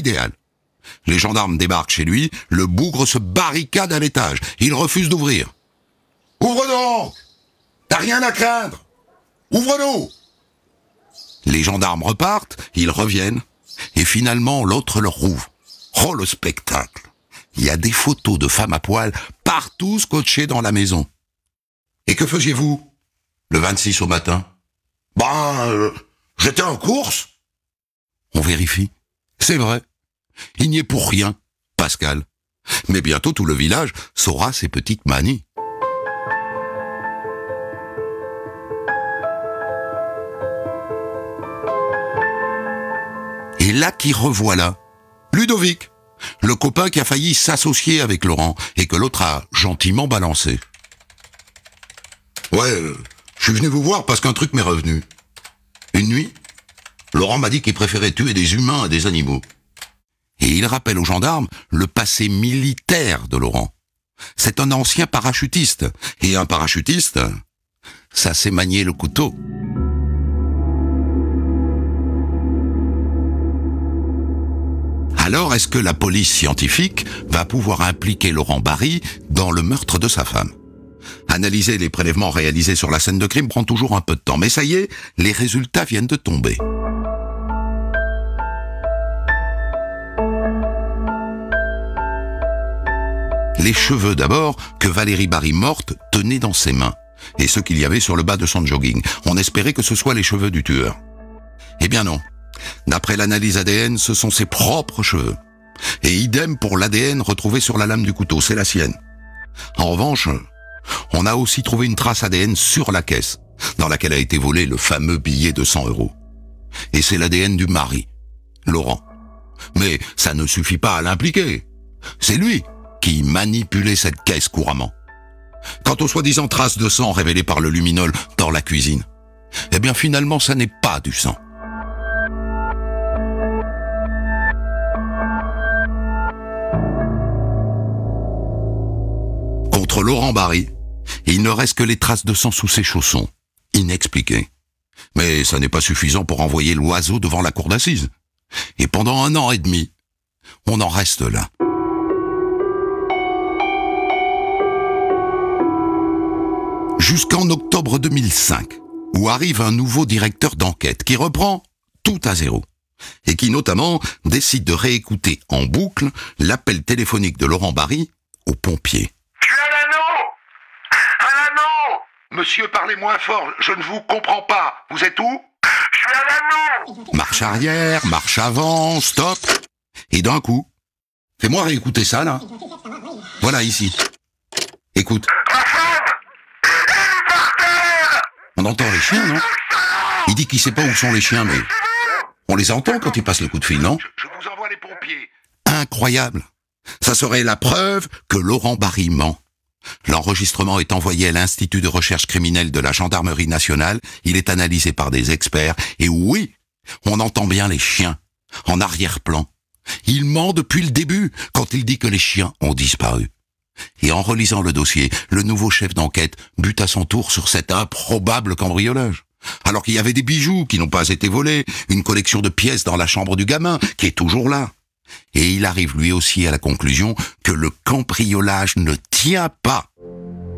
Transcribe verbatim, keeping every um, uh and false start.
idéal. Les gendarmes débarquent chez lui, le bougre se barricade à l'étage. Il refuse d'ouvrir. « Ouvre donc! T'as rien à craindre! Ouvre-nous !» Les gendarmes repartent, ils reviennent, et finalement l'autre leur rouvre. Oh, le spectacle! Il y a des photos de femmes à poil partout scotchées dans la maison. « Et que faisiez-vous, le vingt-six au matin ?»« Ben, euh, j'étais en course. » On vérifie. C'est vrai. Il n'y est pour rien, Pascal. Mais bientôt tout le village saura ses petites manies. Et là qui revoilà, Ludovic, le copain qui a failli s'associer avec Laurent et que l'autre a gentiment balancé. « Ouais, euh, je suis venu vous voir parce qu'un truc m'est revenu. Une nuit, Laurent m'a dit qu'il préférait tuer des humains à des animaux. Et il rappelle aux gendarmes le passé militaire de Laurent. C'est un ancien parachutiste. Et un parachutiste, ça sait manier le couteau. » Alors, est-ce que la police scientifique va pouvoir impliquer Laurent Barry dans le meurtre de sa femme ? Analyser les prélèvements réalisés sur la scène de crime prend toujours un peu de temps, mais ça y est, les résultats viennent de tomber. Les cheveux d'abord que Valérie Barry morte tenait dans ses mains, et ceux qu'il y avait sur le bas de son jogging. On espérait que ce soient les cheveux du tueur. Eh bien non. D'après l'analyse A D N, ce sont ses propres cheveux. Et idem pour l'A D N retrouvé sur la lame du couteau, c'est la sienne. En revanche, on a aussi trouvé une trace A D N sur la caisse, dans laquelle a été volé le fameux billet de cent euros. Et c'est l'A D N du mari, Laurent. Mais ça ne suffit pas à l'impliquer. C'est lui qui manipulait cette caisse couramment. Quant aux soi-disant traces de sang révélées par le luminol dans la cuisine, eh bien finalement ça n'est pas du sang. Contre Laurent Barry, il ne reste que les traces de sang sous ses chaussons, inexpliquées. Mais ça n'est pas suffisant pour envoyer l'oiseau devant la cour d'assises. Et pendant un an et demi, on en reste là. Jusqu'en octobre deux mille cinq, où arrive un nouveau directeur d'enquête qui reprend tout à zéro. Et qui notamment décide de réécouter en boucle l'appel téléphonique de Laurent Barry aux pompiers. Monsieur, parlez moins fort, je ne vous comprends pas. Vous êtes où ? Je suis à l'anneau. Marche arrière, marche avant, stop. Et d'un coup, fais-moi réécouter ça, là. Voilà, ici. Écoute. On entend les chiens, non ? Il dit qu'il sait pas où sont les chiens, mais on les entend quand il passe le coup de fil, non ? Je vous envoie les pompiers. Incroyable. Ça serait la preuve que Laurent Barry ment. L'enregistrement est envoyé à l'Institut de recherche criminelle de la Gendarmerie nationale, il est analysé par des experts, et oui, on entend bien les chiens, en arrière-plan. Il ment depuis le début, quand il dit que les chiens ont disparu. Et en relisant le dossier, le nouveau chef d'enquête bute à son tour sur cet improbable cambriolage. Alors qu'il y avait des bijoux qui n'ont pas été volés, une collection de pièces dans la chambre du gamin, qui est toujours là. Et il arrive lui aussi à la conclusion que le cambriolage ne tient pas